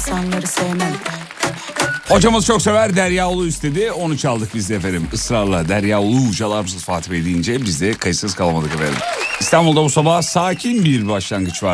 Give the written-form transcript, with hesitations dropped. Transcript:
insanları sevmem. Hocamız çok sever, Derya Ulu istedi. Onu çaldık biz de efendim. Israrla Derya Ulu çalar mısınız Fatih Bey deyince biz de kayıtsız kalamadık efendim. İstanbul'da bu sabah sakin bir başlangıç var.